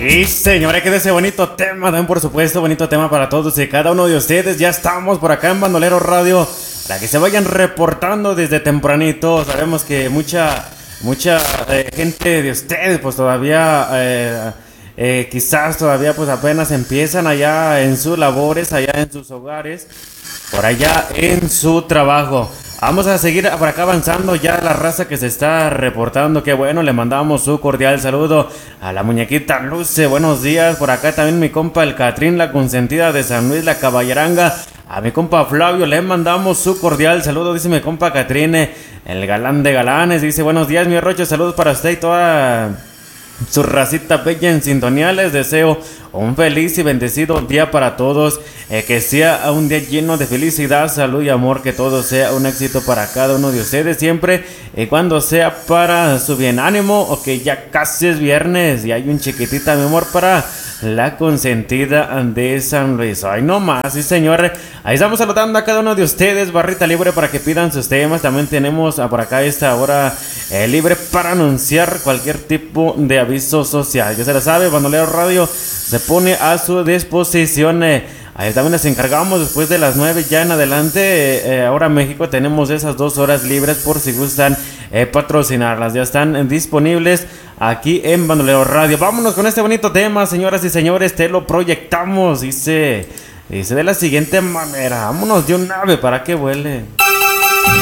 Sí, señora, que de ese bonito tema, también por supuesto, bonito tema para todos y cada uno de ustedes. Ya estamos por acá en Bandolero Radio, para que se vayan reportando desde tempranito. Sabemos que mucha gente de ustedes pues todavía, quizás todavía pues apenas empiezan allá en sus labores, allá en sus hogares, por allá en su trabajo. Vamos a seguir por acá avanzando ya la raza que se está reportando. Qué bueno, le mandamos su cordial saludo a la muñequita Luce. Buenos días. Por acá también mi compa el Catrín, la consentida de San Luis, la Caballeranga. A mi compa Flavio le mandamos su cordial saludo. Dice mi compa Catrín, el galán de galanes. Dice buenos días, mi Rocho. Saludos para usted y toda su racita bella en sintonía. Les deseo un feliz y bendecido día para todos, que sea un día lleno de felicidad, salud y amor, que todo sea un éxito para cada uno de ustedes siempre y cuando sea para su bien. Ánimo, o que ya casi es viernes y hay un chiquitita mi amor para la consentida de San Luis. Ay, no más, sí señores. Ahí estamos saludando a cada uno de ustedes. Barrita libre para que pidan sus temas. También tenemos por acá esta hora libre para anunciar cualquier tipo de aviso social. Ya se la sabe, Bandolero Radio se pone a su disposición. Ahí también les encargamos después de las 9 ya en adelante. Ahora México tenemos esas 2 horas libres por si gustan patrocinarlas. Ya están disponibles aquí en Bandolero Radio. Vámonos con este bonito tema, señoras y señores. Te lo proyectamos. Dice de la siguiente manera. Vámonos de un ave para que vuele.